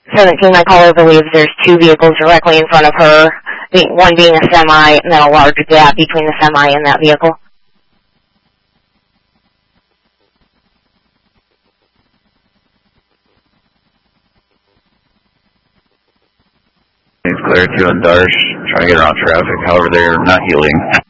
17, my caller believes there's two vehicles directly in front of her, one being a semi and then a large gap between the semi and that vehicle. It's clear 2 on Darsh, trying to get around traffic, however they're not healing.